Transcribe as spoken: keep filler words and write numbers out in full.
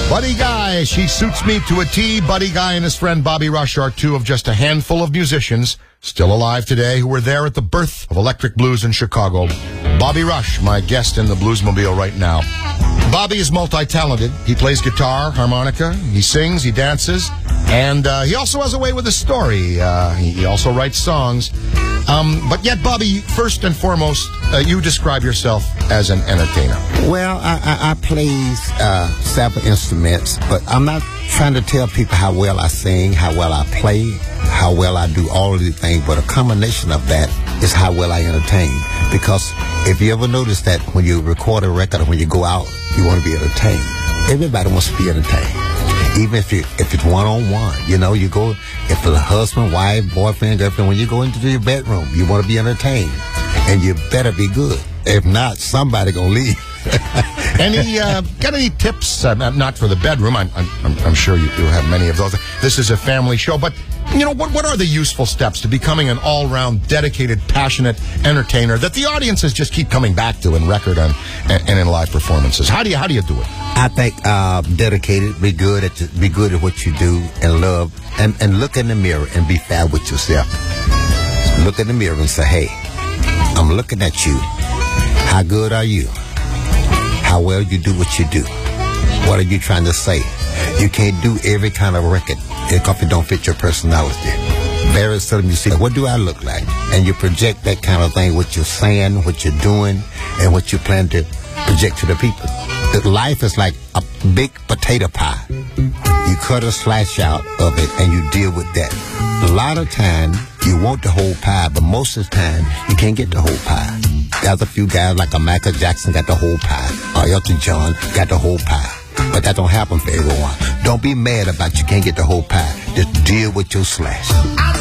Buddy Guy, she suits me to a T. Buddy Guy and his friend Bobby Rush are two of just a handful of musicians still alive today who were there at the birth of electric blues in Chicago. Bobby Rush, my guest in the Bluesmobile right now. Bobby is multi-talented. He plays guitar, harmonica, he sings, he dances, and uh, he also has a way with a story. Uh, he also writes songs. Um, but yet, Bobby, first and foremost, uh, you describe yourself as an entertainer. Well, I, I, I play uh, several instruments, but I'm not trying to tell people how well I sing, how well I play, how well I do all of these things, but a combination of that is how well I entertain. Because if you ever notice that when you record a record or when you go out, you want to be entertained. Everybody wants to be entertained. Even if you if it's one-on-one, you know, you go, if it's a husband, wife, boyfriend, girlfriend, when you go into your bedroom, you want to be entertained. And you better be good. If not, somebody gonna leave. Any, uh, got any tips? Uh, not for the bedroom. I'm, I'm, I'm sure you do have many of those. This is a family show, but, you know, what, what are the useful steps to becoming an all-round, dedicated, passionate entertainer that the audiences just keep coming back to in record and, and in live performances? How do you, how do you do it? I think, uh, dedicated, be good at, be good at what you do and love, and, and look in the mirror and be fair with yourself. Look in the mirror and say, hey, I'm looking at you. How good are you? How well you do what you do? What are you trying to say? You can't do every kind of record if it don't fit your personality. Very seldom you see, what do I look like? And you project that kind of thing, what you're saying, what you're doing, and what you plan to project to the people. Life is like a big potato pie. You cut a slice out of it and you deal with that. A lot of time, you want the whole pie, but most of the time, you can't get the whole pie. There's a few guys like a Michael Jackson got the whole pie, or Elton John got the whole pie. But that don't happen for everyone. Don't be mad about you can't get the whole pie. Just deal with your slash.